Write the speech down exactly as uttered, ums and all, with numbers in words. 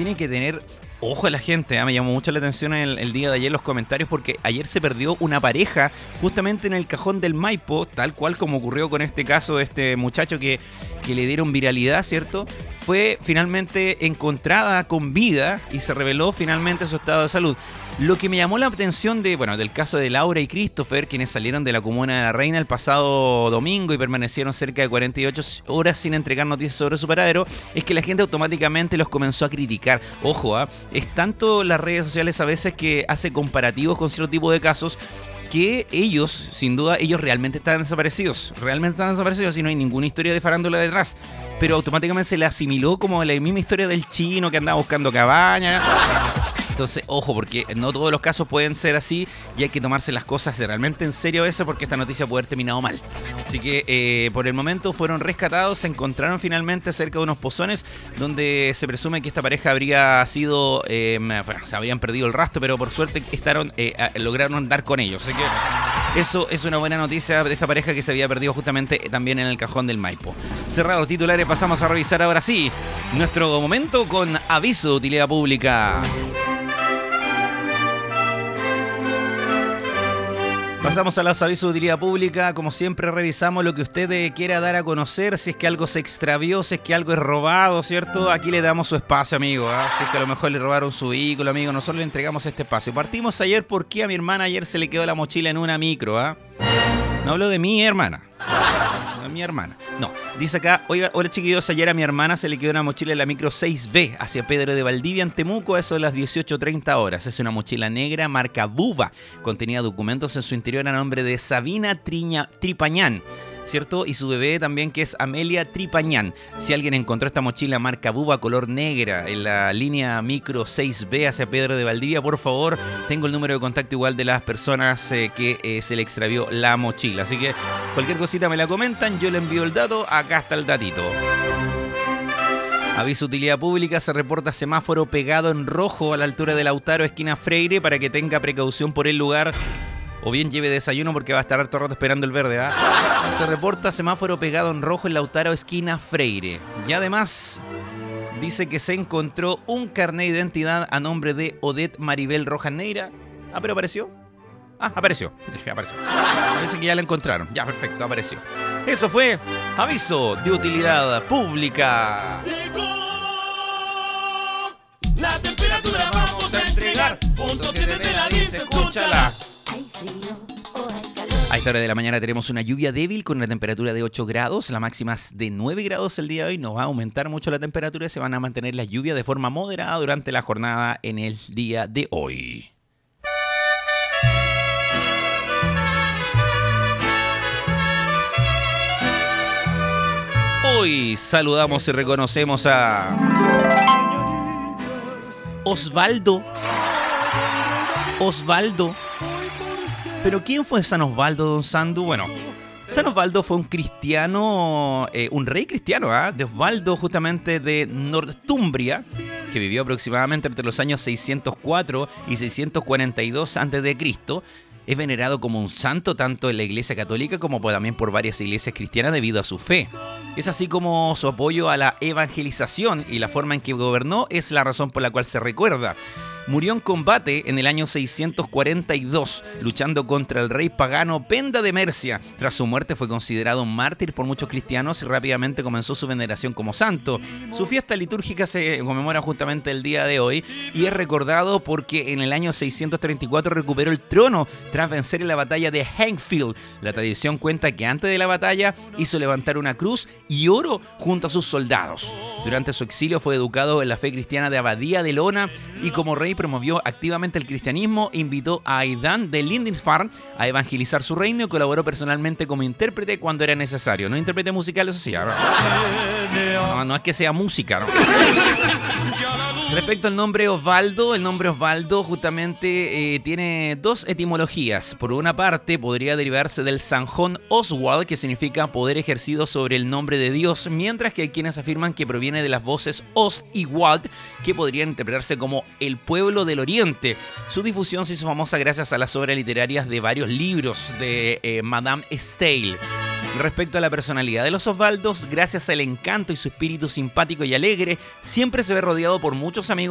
tiene que tener ojo a la gente, ¿eh? Me llamó mucho la atención el, el día de ayer los comentarios, porque ayer se perdió una pareja justamente en el cajón del Maipo, tal cual como ocurrió con este caso de este muchacho que, que le dieron viralidad, ¿cierto? Fue finalmente encontrada con vida y se reveló finalmente su estado de salud. Lo que me llamó la atención de, bueno, del caso de Laura y Christopher, quienes salieron de la comuna de La Reina el pasado domingo y permanecieron cerca de cuarenta y ocho horas sin entregar noticias sobre su paradero, es que la gente automáticamente los comenzó a criticar. Ojo, ¿eh? Es tanto las redes sociales a veces que hace comparativos con cierto tipo de casos que ellos, sin duda, ellos realmente están desaparecidos. Realmente están desaparecidos y no hay ninguna historia de farándula detrás. Pero automáticamente se le asimiló como la misma historia del chino que andaba buscando cabaña. Entonces, ojo, porque no todos los casos pueden ser así y hay que tomarse las cosas realmente en serio a veces, porque esta noticia puede haber terminado mal. Así que eh, por el momento fueron rescatados, se encontraron finalmente cerca de unos pozones donde se presume que esta pareja habría sido, eh, bueno, se habían perdido el rastro, pero por suerte estaron, eh, lograron andar con ellos. Así que eso es una buena noticia de esta pareja que se había perdido justamente también en el cajón del Maipo. Cerrados los titulares, pasamos a revisar ahora sí nuestro momento con aviso de utilidad pública. Pasamos a los avisos de utilidad pública. Como siempre, revisamos lo que usted quiera dar a conocer. Si es que algo se extravió, si es que algo es robado, ¿cierto? Aquí le damos su espacio, amigo, ¿eh? Si es que a lo mejor le robaron su vehículo, amigo, nosotros le entregamos este espacio. Partimos ayer porque a mi hermana ayer se le quedó la mochila en una micro, ¿ah? ¿eh? No hablo de mi hermana. No, mi hermana. No, dice acá, oiga, hola chiquillos, ayer a mi hermana se le quedó una mochila en la micro seis B hacia Pedro de Valdivia en Temuco, a eso de las dieciocho treinta horas. Es una mochila negra marca Buva. Contenía documentos en su interior a nombre de Sabina Triña, Tripañán, ¿cierto? Y su bebé también, que es Amelia Tripañán. Si alguien encontró esta mochila marca Buba color negra en la línea micro seis B hacia Pedro de Valdivia, por favor, tengo el número de contacto igual de las personas eh, que eh, se le extravió la mochila. Así que cualquier cosita me la comentan, yo le envío el dato, acá está el datito. Aviso de utilidad pública, se reporta semáforo pegado en rojo a la altura de Lautaro, esquina Freire, para que tenga precaución por el lugar. O bien lleve desayuno porque va a estar harto rato esperando el verde, ¿ah? ¿eh? Se reporta semáforo pegado en rojo en Lautaro, esquina Freire. Y además dice que se encontró un carnet de identidad a nombre de Odette Maribel Rojas Neira. Ah, pero apareció. Ah, apareció. apareció. Parece que ya la encontraron. Ya, perfecto, apareció. Eso fue aviso de utilidad pública. La temperatura vamos a entregar. Punto siete te la dice, escúchala. A esta hora de la mañana tenemos una lluvia débil con una temperatura de ocho grados, la máxima es de nueve grados el día de hoy. No va a aumentar mucho la temperatura y se van a mantener las lluvias de forma moderada durante la jornada en el día de hoy. Hoy saludamos y reconocemos a Osvaldo. Osvaldo. ¿Pero quién fue San Osvaldo, don Sandu? Bueno, San Osvaldo fue un cristiano, eh, un rey cristiano, ¿eh? de Osvaldo, justamente de Northumbria, que vivió aproximadamente entre los años seiscientos cuatro y seiscientos cuarenta y dos antes de Cristo. Es venerado como un santo tanto en la Iglesia Católica como también por varias iglesias cristianas debido a su fe. Es así como su apoyo a la evangelización y la forma en que gobernó es la razón por la cual se recuerda. Murió en combate en el año seiscientos cuarenta y dos, luchando contra el rey pagano Penda de Mercia. Tras su muerte fue considerado un mártir por muchos cristianos y rápidamente comenzó su veneración como santo. Su fiesta litúrgica se conmemora justamente el día de hoy y es recordado porque en el año seiscientos treinta y cuatro recuperó el trono tras vencer en la batalla de Hengfield. La tradición cuenta que antes de la batalla hizo levantar una cruz y oro junto a sus soldados. Durante su exilio fue educado en la fe cristiana de Abadía de Lona y como rey promovió activamente el cristianismo, invitó a Aidan de Lindisfarne a evangelizar su reino y colaboró personalmente como intérprete cuando era necesario. No intérprete musical, eso sí, ¿no? No, no es que sea música, ¿no? Respecto al nombre Osvaldo, el nombre Osvaldo justamente eh, tiene dos etimologías. Por una parte, podría derivarse del sajón Oswald, que significa poder ejercido sobre el nombre de Dios, mientras que hay quienes afirman que proviene de las voces Ost y Wald, que podrían interpretarse como el pueblo del Oriente. Su difusión se hizo famosa gracias a las obras literarias de varios libros de eh, Madame Steele. Respecto a la personalidad de los Osvaldos, gracias al encanto y su espíritu simpático y alegre, siempre se ve rodeado por muchos amigos